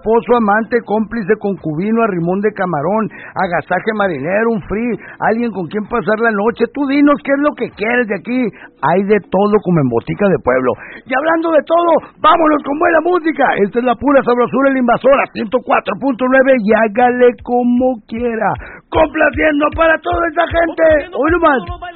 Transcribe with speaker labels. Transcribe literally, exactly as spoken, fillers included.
Speaker 1: esposo, amante, cómplice, concubino, arrimón de camarón, agasaje marinero, un free, alguien con quien pasar la noche. Tú dinos qué es lo que quieres de aquí. Hay de todo como en Botica de Pueblo. Y hablando de todo, vámonos con buena música. Esta es la pura sabrosura, el Invasora ciento cuatro punto nueve y hágale como quiera. Complaciendo para toda esa gente. Hoy nomás.